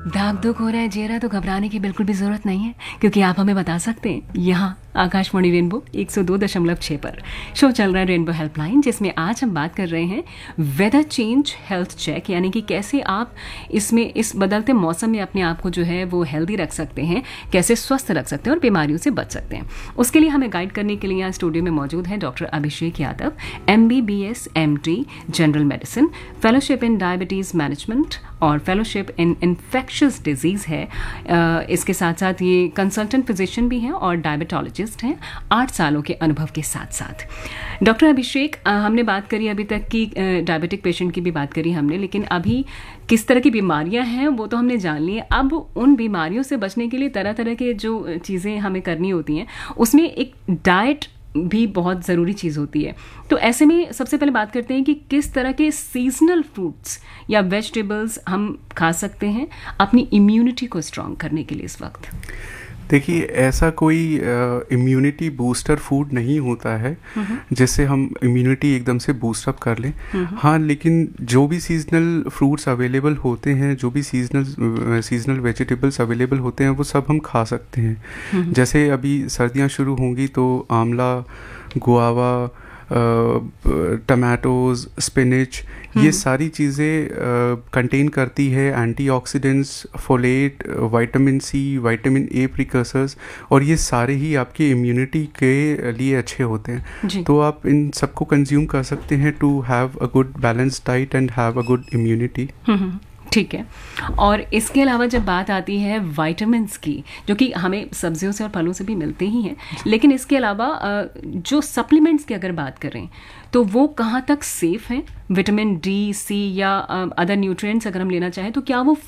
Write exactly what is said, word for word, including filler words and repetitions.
दाग दुख हो रहा है चेहरा तो घबराने की बिल्कुल भी ज़रूरत नहीं है, क्योंकि आप हमें बता सकते हैं यहाँ आकाशवाणी रेनबो एक सौ दो दशमलव छह पर शो चल रहा है रेनबो हेल्पलाइन, जिसमें आज हम बात कर रहे हैं वेदर चेंज हेल्थ चेक, यानी कि कैसे आप इसमें इस बदलते मौसम में अपने आप को जो है वो हेल्दी रख सकते हैं, कैसे स्वस्थ रख सकते हैं और बीमारियों से बच सकते हैं। उसके लिए हमें गाइड करने के लिए यहाँ स्टूडियो में मौजूद है doctor Abhishek Yadav, M B B S M D general medicine, fellowship in diabetes management और फेलोशिप इन इन्फेक्शियस डिजीज़ है। इसके साथ साथ ये कंसल्टेंट फिजिशियन भी हैं और डायबिटोलॉजिस्ट हैं, आठ सालों के अनुभव के साथ साथ। डॉक्टर अभिषेक, हमने बात करी अभी तक की डायबिटिक पेशेंट की भी बात करी हमने, लेकिन अभी किस तरह की बीमारियां हैं वो तो हमने जान ली है। अब उन बीमारियों से बचने के लिए तरह तरह के जो चीज़ें हमें करनी होती हैं, उसमें एक डाइट भी बहुत ज़रूरी चीज़ होती है। तो ऐसे में सबसे पहले बात करते हैं कि किस तरह के सीजनल फ्रूट्स या वेजिटेबल्स हम खा सकते हैं अपनी इम्यूनिटी को स्ट्रॉन्ग करने के लिए इस वक्त। देखिए, ऐसा कोई इम्यूनिटी बूस्टर फूड नहीं होता है जिससे हम इम्यूनिटी एकदम से बूस्ट अप कर लें। हाँ, लेकिन जो भी सीजनल फ्रूट्स अवेलेबल होते हैं, जो भी सीजनल सीजनल वेजिटेबल्स अवेलेबल होते हैं, वो सब हम खा सकते हैं। जैसे अभी सर्दियाँ शुरू होंगी तो आंवला, गुआवा, टमाटोज़, स्पिनच, ये सारी चीज़ें कंटेन करती है antioxidants, folate, vitamin C, vitamin A precursors, और ये सारे ही आपकी इम्यूनिटी के लिए अच्छे होते हैं। तो आप इन सबको कंज्यूम कर सकते हैं to have a good balance diet and have a good immunity. ठीक है। और इसके अलावा जब बात आती है विटामिन्स की, जो कि हमें सब्जियों से और फलों से भी मिलते ही हैं, लेकिन इसके अलावा जो सप्लीमेंट्स की अगर बात करें तो वो कहाँ तक सेफ हैं? विटामिन डी, सी या अदर न्यूट्रिएंट्स अगर हम लेना चाहें तो क्या वो